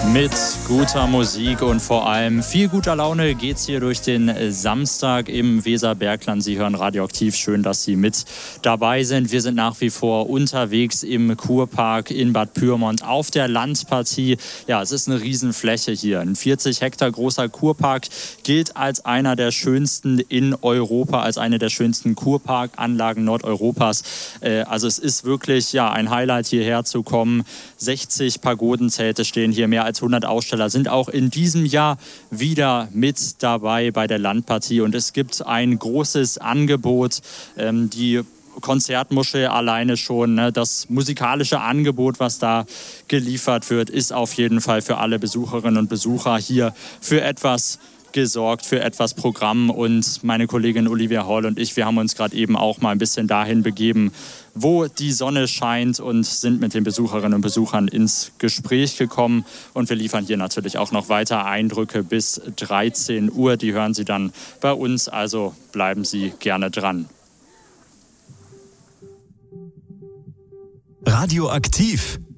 Mit guter Musik und vor allem viel guter Laune geht's hier durch den Samstag im Weserbergland. Sie hören Radioaktiv. Schön, dass Sie mit dabei sind. Wir sind nach wie vor unterwegs im Kurpark in Bad Pyrmont auf der Landpartie. Ja, es ist eine Riesenfläche hier. Ein 40 Hektar großer Kurpark gilt als einer der schönsten in Europa, als eine der schönsten Kurparkanlagen Nordeuropas. Also es ist wirklich ein Highlight, hierher zu kommen. 60 Pagodenzelte stehen hier, mehr als 100 Aussteller sind auch in diesem Jahr wieder mit dabei bei der Landpartie. Und es gibt ein großes Angebot, die Konzertmuschel alleine schon, das musikalische Angebot, was da geliefert wird, ist auf jeden Fall für alle Besucherinnen und Besucher hier für etwas gesorgt, für etwas Programm. Und meine Kollegin Olivia Hall und ich, wir haben uns gerade eben auch mal ein bisschen dahin begeben, wo die Sonne scheint, und sind mit den Besucherinnen und Besuchern ins Gespräch gekommen. Und wir liefern hier natürlich auch noch weiter Eindrücke bis 13 Uhr. Die hören Sie dann bei uns, also bleiben Sie gerne dran. Radioaktiv,